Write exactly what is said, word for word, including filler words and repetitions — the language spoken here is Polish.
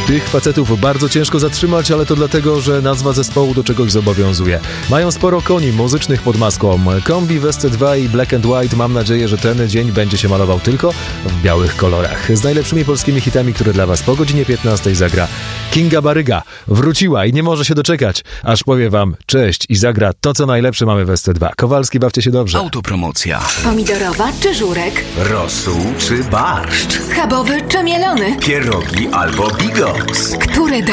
Tych facetów bardzo ciężko zatrzymać, ale to dlatego, że nazwa zespołu do czegoś zobowiązuje. Mają sporo koni muzycznych pod maską. Kombi w S C dwa i Black and White. Mam nadzieję, że ten dzień będzie się malował tylko w białych kolorach. Z najlepszymi polskimi hitami, które dla was po godzinie piętnastej zagra Kinga Baryga. Wróciła i nie może się doczekać, aż powie wam cześć i zagra to, co najlepsze mamy w S C dwa. Kowalski, bawcie się dobrze. Autopromocja. Pomidorowa czy żurek? Rosół czy barszcz? Schabowy czy mielony? Pierogi albo bigos? Który